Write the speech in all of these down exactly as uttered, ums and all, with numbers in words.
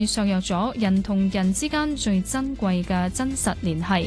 削弱咗人同人之間最珍貴嘅真實聯繫。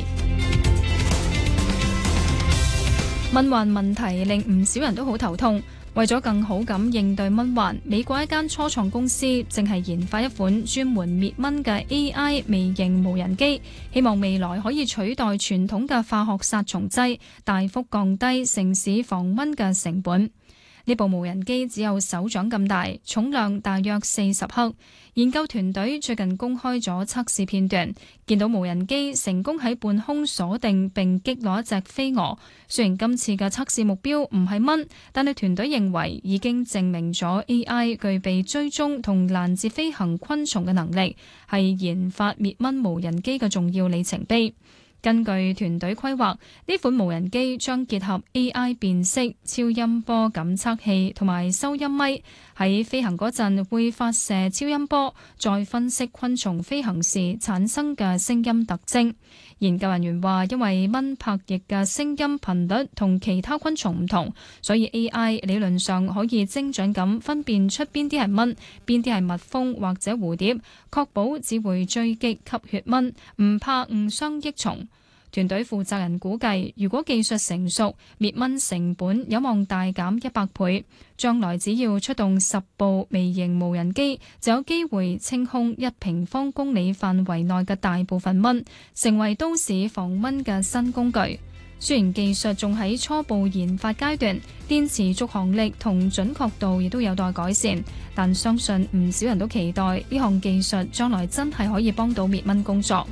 蚊患問題令唔少人都好頭痛。為咗更好咁應對蚊患，美國一間初創公司正係研發一款專門滅蚊嘅 A I 微型無人機，希望未來可以取代傳統嘅化學殺蟲劑，大幅降低城市防蚊嘅成本。呢部無人機只有手掌咁大，重量大約四十克。研究團隊最近公開咗測試片段，見到無人機成功喺半空鎖定並擊落一隻飛蛾。雖然今次嘅測試目標唔係蚊，但係團隊認為已經證明咗 A I 具備追蹤同攔截飛行昆蟲嘅能力，係研發滅蚊無人機嘅重要里程碑。根據團隊規劃，呢款無人機將結合 A I 辨識、超音波感測器同埋收音咪，喺飛行嗰陣會發射超音波，再分析昆蟲飛行時產生嘅聲音特徵。研究人員話，因為蚊拍翼嘅聲音頻率同其他昆蟲唔同，所以 A I 理論上可以精準咁分辨出邊啲係蚊，邊啲係蜜蜂或者蝴蝶，確保只會追擊吸血蚊，唔怕誤傷益蟲。團隊負責人估計，如果技術成熟，滅蚊成本有望大減一百倍。將來只要出動十部微型無人機，就有機會清空一平方公里範圍內嘅大部分蚊，成為都市防蚊嘅新工具。雖然技術仲喺初步研發階段，電池續航力同準確度亦都有待改善，但相信唔少人都期待呢項技術將來真係可以幫到滅蚊工作。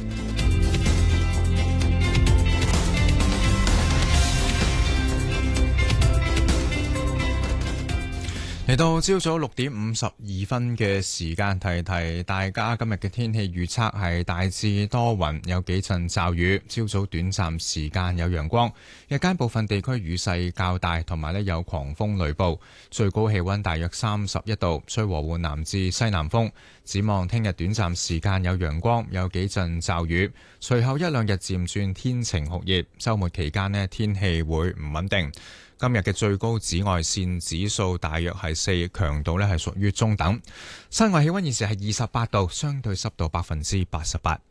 嚟到朝早六點五十二分嘅時間，提提大家今日嘅天氣預測係大致多雲，有幾陣驟雨。朝早短暫時間有陽光，日間部分地區雨勢較大，同埋咧有狂風雷暴。最高氣溫大約三十一度，吹和緩南至西南風。展望聽日短暫時間有陽光，有幾陣驟雨，隨後一兩日漸轉天晴酷熱。週末期間咧天氣會唔穩定。今日嘅最高紫外線指數大約係四，強度咧係屬於中等。室外氣溫現時係二十八度，相對濕度百分之八十八。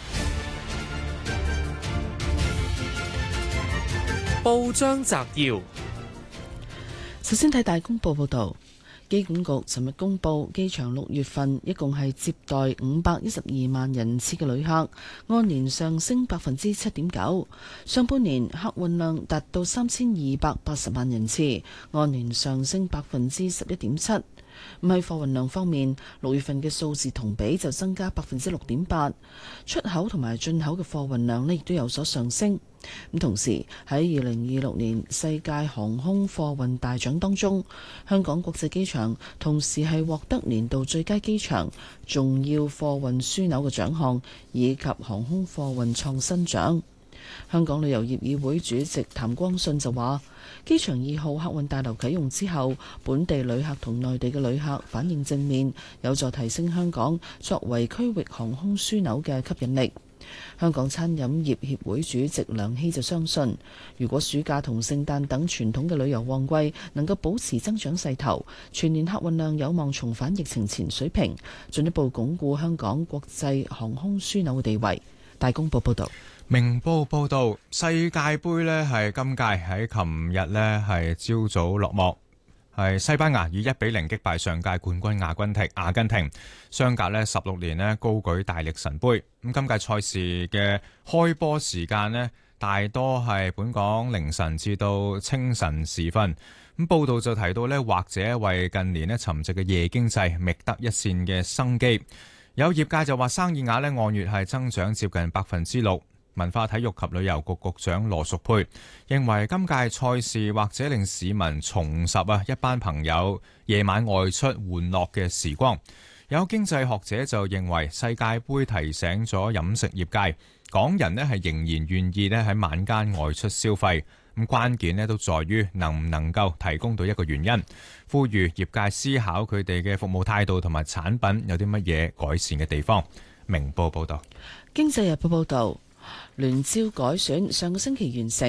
報章摘要， 首先睇大公報報道。機管局尋日公布，機場六月份一共係接待五百一十二萬人次嘅旅客，按年上升百分之七點九。上半年客運量達到三千二百八十萬人次，按年上升百分之十一點七。咁喺貨運量方面，六月份嘅數字同比就增加百分之六點八，出口同埋進口嘅貨運量呢亦都有所上升。咁同時喺二零二六年世界航空貨運大獎當中，香港國際機場同時係獲得年度最佳機場、重要貨運樞紐嘅獎項，以及航空貨運創新獎。香港旅遊業議會主席譚光信就話，機場二號客運大樓啟用之後，本地旅客同內地嘅旅客反應正面，有助提升香港作為區域航空樞紐嘅吸引力。香港餐飲業協會主席梁希就相信，如果暑假同聖誕等傳統嘅旅遊旺季能夠保持增長勢頭，全年客運量有望重返疫情前水平，進一步鞏固香港國際航空樞紐嘅地位。大公報報道。 明報報道，世界盃呢係今屆喺琴日呢係朝早落幕，係西班牙以一比零擊敗上屆冠軍阿根廷，阿根廷相隔呢十六年呢高舉大力神杯。咁今屆賽事嘅開波時間呢，大多係本港凌晨至到清晨時分。咁報道就提到呢，或者為近年呢沉寂嘅夜經濟覓得一線嘅生機。有業界就話生意額呢按月係增長接近百分之六。文化體育及旅遊局局長羅淑佩認為，今屆賽事或者令市民重拾啊一班朋友夜晚外出玩樂嘅時光。有經濟學者就認為，世界盃提醒咗飲食業界，港人呢係仍然願意呢喺晚間外出消費。咁關鍵呢都在於能唔能夠提供到一個原因，呼籲業界思考佢哋嘅服務態度同埋產品有啲乜嘢改善嘅地方。明報報道。 經濟日報報道。聯招改選上個星期完成，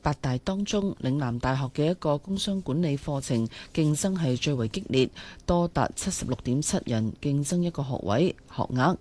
八大當中，嶺南大學嘅一個工商管理課程競爭係最為激烈，多達七十六點七人競爭一個學位學額。